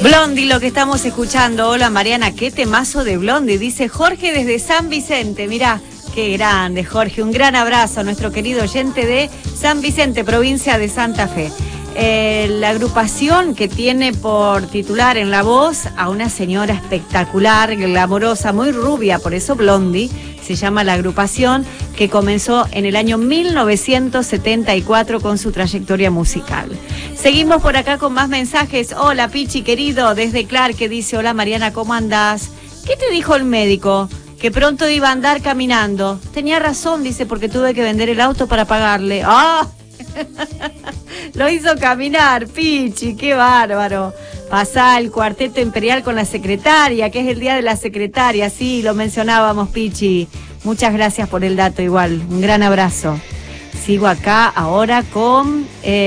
Blondie, lo que estamos escuchando. Hola Mariana, qué temazo de Blondie, dice Jorge desde San Vicente. Mirá, qué grande Jorge, un gran abrazo a nuestro querido oyente de San Vicente, provincia de Santa Fe. La agrupación que tiene por titular en la voz a una señora espectacular, glamorosa, muy rubia, por eso Blondie se llama la agrupación, que comenzó en el año 1974 con su trayectoria musical. Seguimos por acá con más mensajes. Hola Pichi querido, desde Clark, que dice: hola Mariana, ¿cómo andás? ¿Qué te dijo el médico? Que pronto iba a andar caminando. Tenía razón, dice, porque tuve que vender el auto para pagarle. ¡Ah! Lo hizo caminar, Pichi, qué bárbaro. Pasá el cuarteto imperial con la secretaria, que es el día de la secretaria, sí, lo mencionábamos, Pichi. Muchas gracias por el dato igual, un gran abrazo. Sigo acá ahora con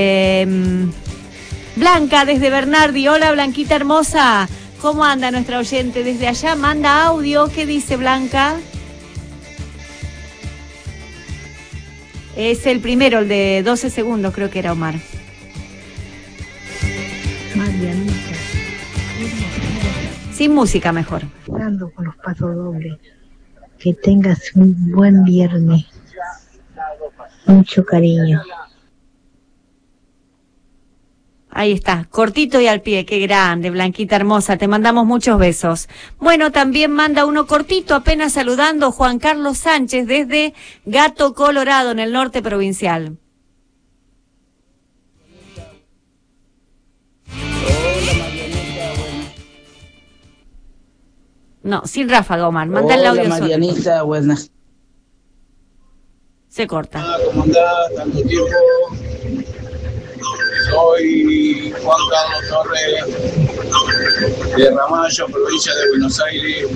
Blanca desde Bernardi. Hola Blanquita hermosa, ¿cómo anda nuestra oyente? Desde allá manda audio, ¿qué dice Blanca? Es el primero, el de 12 segundos, creo que era Omar. Marianita. Sin música mejor. Dando con los pasos dobles. Que tengas un buen viernes. Mucho cariño. Ahí está, cortito y al pie, qué grande, Blanquita hermosa, te mandamos muchos besos. Bueno, también manda uno cortito, apenas saludando, Juan Carlos Sánchez desde Gato Colorado, en el norte provincial. No, sin ráfaga, Omar, manda el audio solo. Hola Marianita, buenas. Se corta. ¿Cómo andás? Tanto tiempo. Soy Juan Carlos Torres de Ramallo, provincia de Buenos Aires.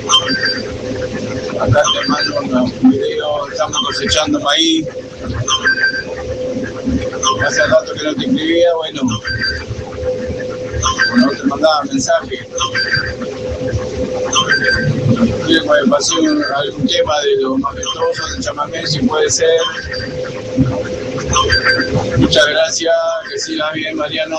Acá te mando un video, estamos cosechando maíz. Hace rato que no te escribía, bueno, no te mandaba mensaje. Me pasé algún tema de lo majestuoso del chamamé, si puede ser. Muchas gracias, que sigas bien, Mariana.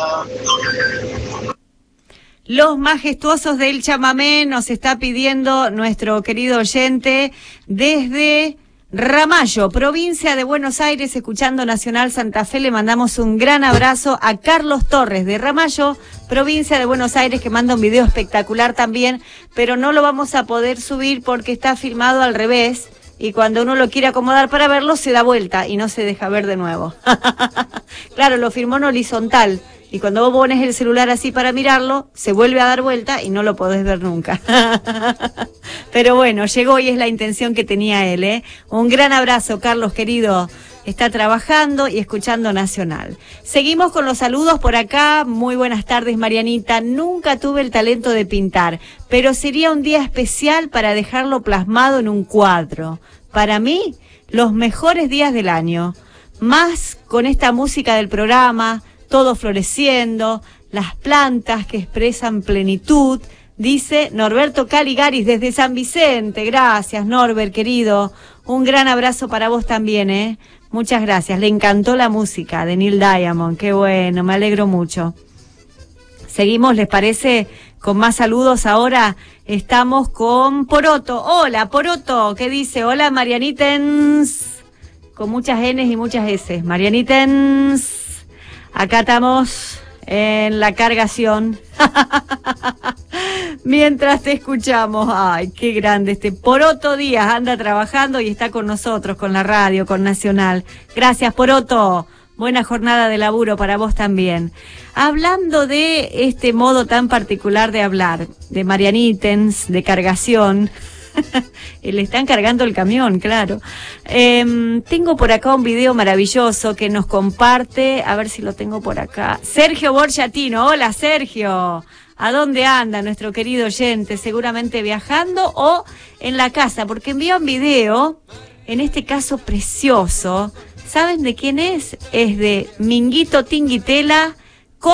Los majestuosos del chamamé nos está pidiendo nuestro querido oyente desde Ramallo, provincia de Buenos Aires, escuchando Nacional Santa Fe. Le mandamos un gran abrazo a Carlos Torres de Ramallo, provincia de Buenos Aires, que manda un video espectacular también, pero no lo vamos a poder subir porque está filmado al revés. Y cuando uno lo quiere acomodar para verlo, se da vuelta y no se deja ver de nuevo. Claro, lo filmó en horizontal. Y cuando vos pones el celular así para mirarlo, se vuelve a dar vuelta y no lo podés ver nunca. Pero bueno, llegó y es la intención que tenía él, ¿eh? Un gran abrazo, Carlos, querido. Está trabajando y escuchando Nacional. Seguimos con los saludos por acá. Muy buenas tardes, Marianita. Nunca tuve el talento de pintar, pero sería un día especial para dejarlo plasmado en un cuadro. Para mí, los mejores días del año. Más con esta música del programa, todo floreciendo, las plantas que expresan plenitud, dice Norberto Caligaris desde San Vicente. Gracias, Norbert, querido. Un gran abrazo para vos también, ¿eh? Muchas gracias. Le encantó la música de Neil Diamond. Qué bueno, me alegro mucho. Seguimos, ¿les parece? Con más saludos. Ahora estamos con Poroto. Hola, Poroto. ¿Qué dice? Hola, Marianitens. Con muchas N's y muchas S. Marianitens. Acá estamos en la cargación. Mientras te escuchamos. Ay, qué grande este Poroto Díaz, anda trabajando y está con nosotros, con la radio, con Nacional. Gracias, Poroto. Buena jornada de laburo para vos también. Hablando de este modo tan particular de hablar, de Marianitens, de cargación. Le están cargando el camión, claro. Tengo por acá un video maravilloso que nos comparte, a ver si lo tengo por acá, Sergio Borchatino. Hola, Sergio. ¿A dónde anda nuestro querido oyente? Seguramente viajando o en la casa, porque envía un video, en este caso precioso. ¿Saben de quién es? Es de Minguito Tinguitela